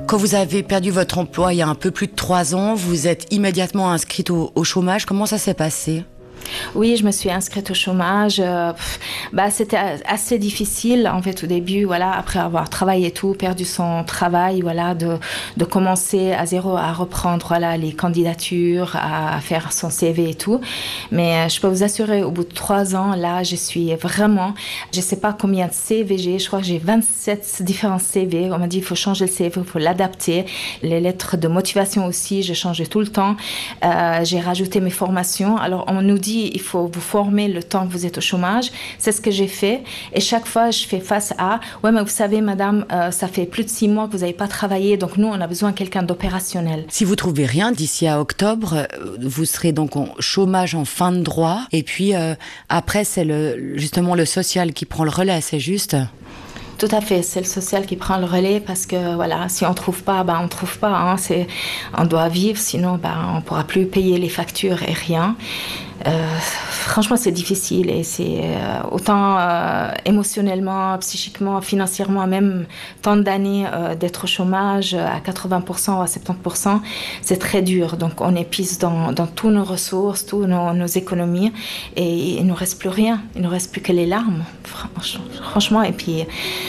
Quand vous avez perdu votre emploi il y a un peu plus de 3 ans, vous êtes immédiatement inscrite au chômage. Comment ça s'est passé ? Oui, je me suis inscrite au chômage. C'était assez difficile en fait au début, voilà, après avoir travaillé et tout, perdu son travail, voilà, de commencer à zéro, à reprendre, voilà, les candidatures, à faire son CV et tout. Mais je peux vous assurer, au bout de 3 ans, là, je suis vraiment, je sais pas combien de CV j'ai. Je crois que j'ai 27 différents CV. On m'a dit il faut changer le CV, il faut l'adapter. Les lettres de motivation aussi, j'ai changé tout le temps. J'ai rajouté mes formations. Alors on nous dit il faut vous former le temps que vous êtes au chômage. C'est ce que j'ai fait. Et chaque fois, je fais face à « Ouais, mais vous savez, madame, ça fait plus de 6 mois que vous n'avez pas travaillé, donc nous, on a besoin de quelqu'un d'opérationnel. » Si vous trouvez rien d'ici à octobre, vous serez donc en chômage en fin de droit. Et puis après, c'est justement le social qui prend le relais, c'est juste ? Tout à fait, c'est le social qui prend le relais parce que voilà, si on trouve pas, on trouve pas. Hein, on doit vivre, sinon on pourra plus payer les factures et rien. Franchement, c'est difficile et c'est autant émotionnellement, psychiquement, financièrement, même tant d'années d'être au chômage à 80% ou à 70%, c'est très dur. Donc, on épuise dans toutes nos ressources, toutes nos économies et il ne nous reste plus rien. Il ne nous reste plus que les larmes, franchement. Et puis,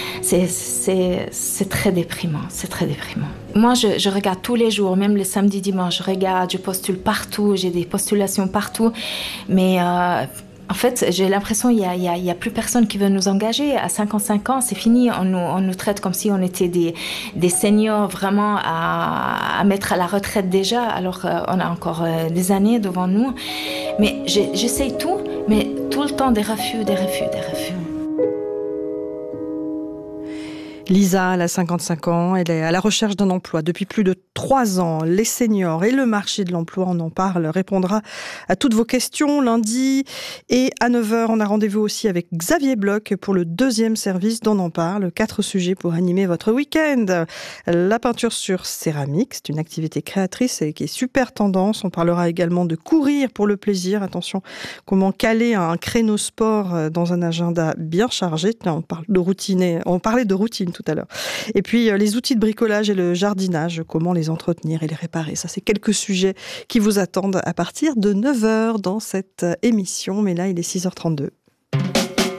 c'est très déprimant, c'est très déprimant. Moi, je regarde tous les jours, même les samedis, dimanches, je regarde, je postule partout, j'ai des postulations partout. Mais en fait, j'ai l'impression qu'il y a plus personne qui veut nous engager. À 55 ans, c'est fini. On nous traite comme si on était des seniors vraiment à mettre à la retraite déjà, alors qu'on a encore des années devant nous. Mais j'essaye tout, mais tout le temps des refus, des refus, des refus. Lisa, elle a 55 ans, elle est à la recherche d'un emploi depuis plus de 3 ans. Les seniors et le marché de l'emploi, on en parle, répondra à toutes vos questions lundi. Et à 9h, on a rendez-vous aussi avec Xavier Bloch pour le 2e service d'On en parle. 4 sujets pour animer votre week-end. La peinture sur céramique, c'est une activité créatrice et qui est super tendance. On parlera également de courir pour le plaisir. Attention, comment caler un créneau sport dans un agenda bien chargé. On parlait de routine tout à l'heure. Et puis, les outils de bricolage et le jardinage, comment les entretenir et les réparer. Ça, c'est quelques sujets qui vous attendent à partir de 9h dans cette émission. Mais là, il est 6h32.